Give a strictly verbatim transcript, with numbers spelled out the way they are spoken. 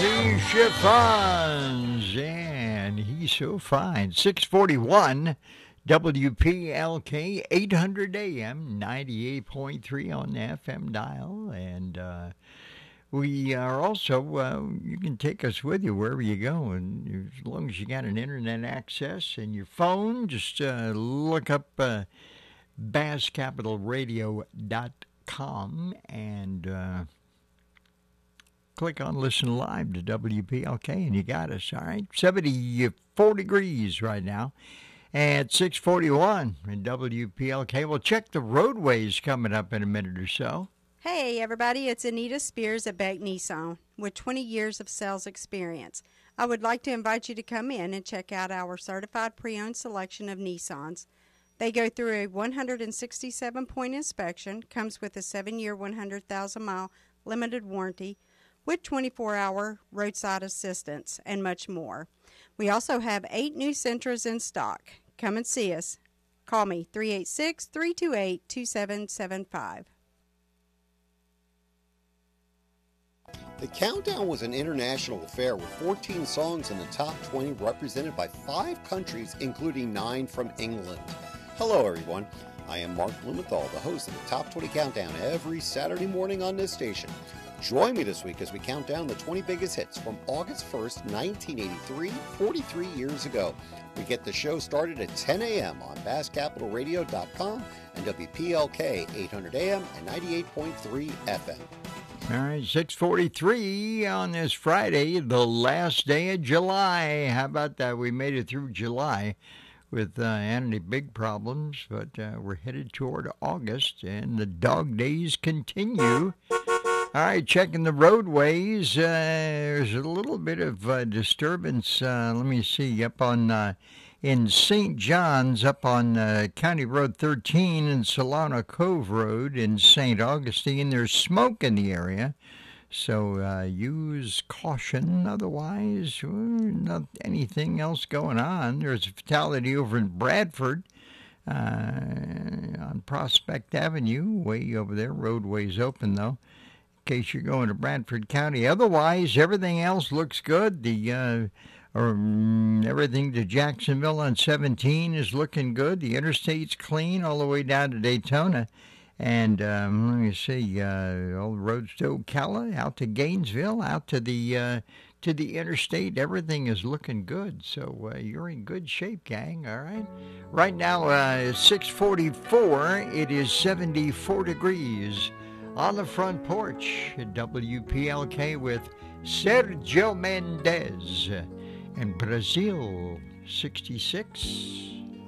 Timothy Chiffons, and he's so fine. six forty-one W P L K, eight hundred A M, ninety-eight point three on the F M dial, and uh, we are also, uh, you can take us with you wherever you go, and as long as you got an internet access and your phone, just uh, look up uh, bass capital radio dot com and uh, click on Listen Live to W P L K, and you got us, all right? seventy-four degrees right now at six forty-one in W P L K. We'll check the roadways coming up in a minute or so. Hey, everybody, it's Anita Spears at Beck Nissan with twenty years of sales experience. I would like to invite you to come in and check out our certified pre-owned selection of Nissans. They go through a one hundred sixty-seven point inspection, comes with a seven-year, one hundred thousand mile limited warranty, with twenty-four hour roadside assistance, and much more. We also have eight new Sentras in stock. Come and see us. Call me, three eight six, three two eight, two seven seven five. The Countdown was an international affair with fourteen songs in the top twenty represented by five countries, including nine from England. Hello, everyone. I am Mark Blumenthal, the host of the Top twenty Countdown every Saturday morning on this station. Join me this week as we count down the twenty biggest hits from August first, nineteen eighty-three, forty-three years ago. We get the show started at ten a.m. on bass capital radio dot com and W P L K eight hundred A M and ninety-eight point three F M. All right, six forty-three on this Friday, the last day of July. How about that? We made it through July with uh, any big problems, but uh, we're headed toward August, and the dog days continue. All right, checking the roadways. Uh, there's a little bit of uh, disturbance. Uh, let me see, up on uh, in Saint John's, up on uh, County Road thirteen and Solana Cove Road in Saint Augustine. There's smoke in the area, so uh, use caution. Otherwise, well, not anything else going on. There's a fatality over in Bradford uh, on Prospect Avenue, way over there. Roadway's open, though, in case you're going to Bradford County. Otherwise, everything else looks good. The uh, um, everything to Jacksonville on seventeen is looking good. The interstate's clean all the way down to Daytona. And um, let me see, uh, all the roads to Ocala, out to Gainesville, out to the uh, to the interstate. Everything is looking good. So uh, you're in good shape, gang. All right. Right now, uh, six forty-four. It is seventy-four degrees on the front porch at W P L K with Sergio Mendes in Brazil, sixty-six.